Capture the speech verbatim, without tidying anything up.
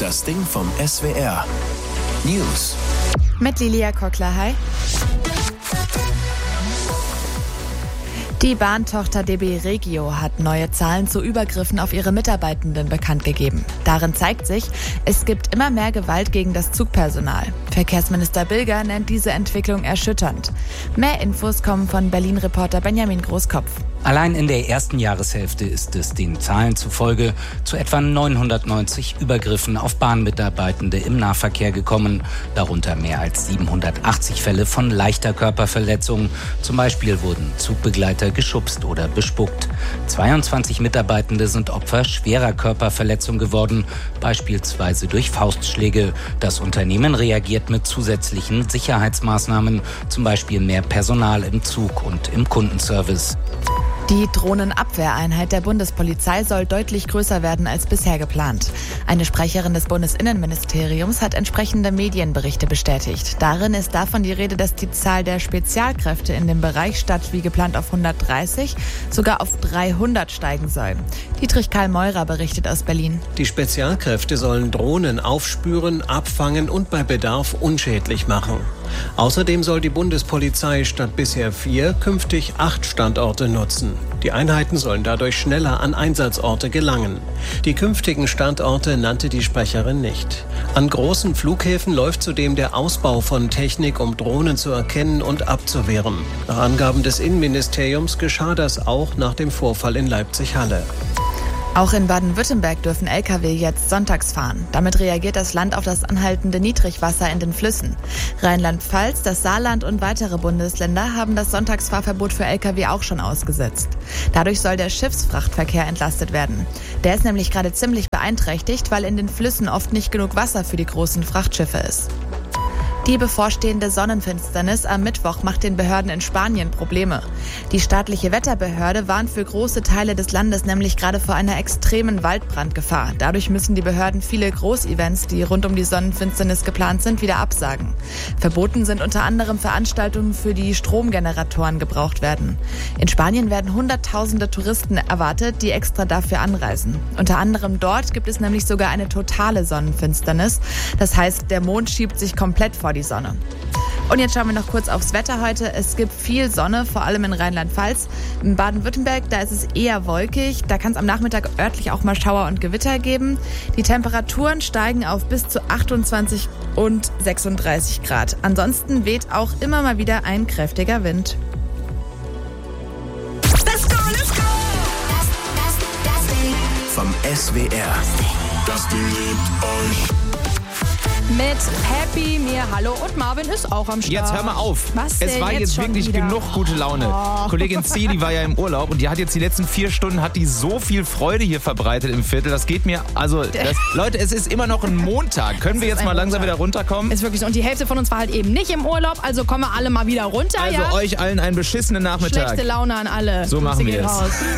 Das Ding vom S W R. News. Mit Lilia Kockler, hi. Die Bahntochter D B Regio hat neue Zahlen zu Übergriffen auf ihre Mitarbeitenden bekannt gegeben. Darin zeigt sich, es gibt immer mehr Gewalt gegen das Zugpersonal. Verkehrsminister Bilger nennt diese Entwicklung erschütternd. Mehr Infos kommen von Berlin-Reporter Benjamin Großkopf. Allein in der ersten Jahreshälfte ist es den Zahlen zufolge zu etwa neunhundertneunzig Übergriffen auf Bahnmitarbeitende im Nahverkehr gekommen. Darunter mehr als siebenhundertachtzig Fälle von leichter Körperverletzung. Zum Beispiel wurden Zugbegleiter geschubst oder bespuckt. zweiundzwanzig Mitarbeitende sind Opfer schwerer Körperverletzung geworden, beispielsweise durch Faustschläge. Das Unternehmen reagiert mit zusätzlichen Sicherheitsmaßnahmen, zum Beispiel mehr Personal im Zug und im Kundenservice. Die Drohnenabwehreinheit der Bundespolizei soll deutlich größer werden als bisher geplant. Eine Sprecherin des Bundesinnenministeriums hat entsprechende Medienberichte bestätigt. Darin ist davon die Rede, dass die Zahl der Spezialkräfte in dem Bereich statt wie geplant auf hundertdreißig sogar auf dreihundert steigen soll. Dietrich Karl Meurer berichtet aus Berlin. Die Spezialkräfte sollen Drohnen aufspüren, abfangen und bei Bedarf unschädlich machen. Außerdem soll die Bundespolizei statt bisher vier künftig acht Standorte nutzen. Die Einheiten sollen dadurch schneller an Einsatzorte gelangen. Die künftigen Standorte nannte die Sprecherin nicht. An großen Flughäfen läuft zudem der Ausbau von Technik, um Drohnen zu erkennen und abzuwehren. Nach Angaben des Innenministeriums geschah das auch nach dem Vorfall in Leipzig-Halle. Auch in Baden-Württemberg dürfen L K W jetzt sonntags fahren. Damit reagiert das Land auf das anhaltende Niedrigwasser in den Flüssen. Rheinland-Pfalz, das Saarland und weitere Bundesländer haben das Sonntagsfahrverbot für L K W auch schon ausgesetzt. Dadurch soll der Schiffsfrachtverkehr entlastet werden. Der ist nämlich gerade ziemlich beeinträchtigt, weil in den Flüssen oft nicht genug Wasser für die großen Frachtschiffe ist. Die bevorstehende Sonnenfinsternis am Mittwoch macht den Behörden in Spanien Probleme. Die staatliche Wetterbehörde warnt für große Teile des Landes nämlich gerade vor einer extremen Waldbrandgefahr. Dadurch müssen die Behörden viele Großevents, die rund um die Sonnenfinsternis geplant sind, wieder absagen. Verboten sind unter anderem Veranstaltungen, für die Stromgeneratoren gebraucht werden. In Spanien werden Hunderttausende Touristen erwartet, die extra dafür anreisen. Unter anderem dort gibt es nämlich sogar eine totale Sonnenfinsternis. Das heißt, der Mond schiebt sich komplett vor die Sonne. Und jetzt schauen wir noch kurz aufs Wetter heute. Es gibt viel Sonne, vor allem in Rheinland-Pfalz. In Baden-Württemberg, da ist es eher wolkig. Da kann es am Nachmittag örtlich auch mal Schauer und Gewitter geben. Die Temperaturen steigen auf bis zu achtundzwanzig und sechsunddreißig Grad. Ansonsten weht auch immer mal wieder ein kräftiger Wind. Let's go, let's go! Vom S W R. Das Ding liebt euch. Mit Happy, mir Hallo und Marvin ist auch am Start. Jetzt hör mal auf. Was es denn war jetzt jetzt schon wirklich wieder? genug gute Laune. Oh. Kollegin C, die war ja im Urlaub und die hat jetzt die letzten vier Stunden hat die so viel Freude hier verbreitet im Viertel. Das geht mir, also das, Leute, es ist immer noch ein Montag. Können wir jetzt mal langsam wieder runterkommen? Ist wirklich so. Und die Hälfte von uns war halt eben nicht im Urlaub, also kommen wir alle mal wieder runter, Also ja? euch allen einen beschissenen Nachmittag. Schlechte Laune an alle. So Grüße machen wir gehen es. raus.